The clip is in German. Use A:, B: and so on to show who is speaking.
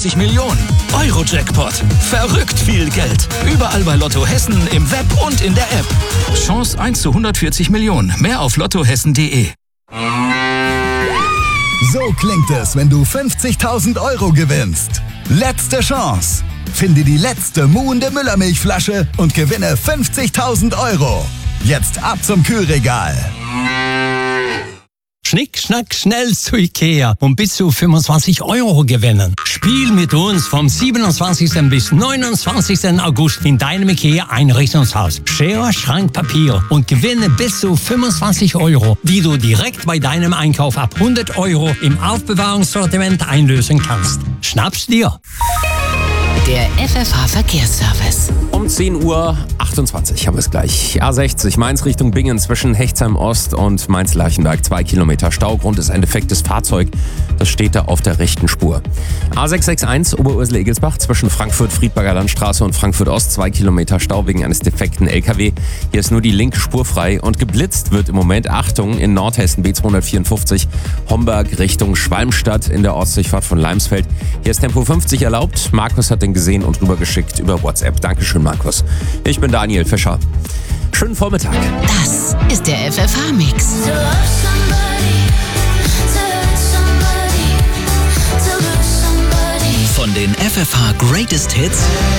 A: Millionen. Euro-Jackpot. Verrückt viel Geld. Überall bei Lotto Hessen, im Web und in der App. Chance 1 zu 140 Millionen. Mehr auf lottohessen.de.
B: So klingt es, wenn du 50.000 Euro gewinnst. Letzte Chance. Finde die letzte muhende Müllermilchflasche und gewinne 50.000 Euro. Jetzt ab zum Kühlregal.
C: Schnick, schnack, schnell zu Ikea und bis zu 25 Euro gewinnen. Spiel mit uns vom 27. bis 29. August in deinem Ikea-Einrichtungshaus. Schere, Schrank, Papier und gewinne bis zu 25 Euro, die du direkt bei deinem Einkauf ab 100 Euro im Aufbewahrungssortiment einlösen kannst. Schnapp's dir!
D: Der FFH-Verkehrsservice.
E: Um 10.28 Uhr haben wir es gleich. A60 Mainz Richtung Bingen zwischen Hechtsheim Ost und Mainz-Lerchenberg. 2 Kilometer Stau. Grund ist ein defektes Fahrzeug. Das steht da auf der rechten Spur. A661 Oberursel-Egelsbach zwischen Frankfurt-Friedberger Landstraße und Frankfurt Ost. 2 Kilometer Stau wegen eines defekten LKW. Hier ist nur die linke Spur frei und geblitzt wird im Moment. Achtung, in Nordhessen B254 Homberg Richtung Schwalmstadt in der Ortsdurchfahrt von Leimsfeld. Hier ist Tempo 50 erlaubt. Markus hat den gesehen und rübergeschickt über WhatsApp. Dankeschön, Markus. Ich bin Daniel Fischer. Schönen Vormittag.
D: Das ist der FFH-Mix.
A: Von den FFH Greatest Hits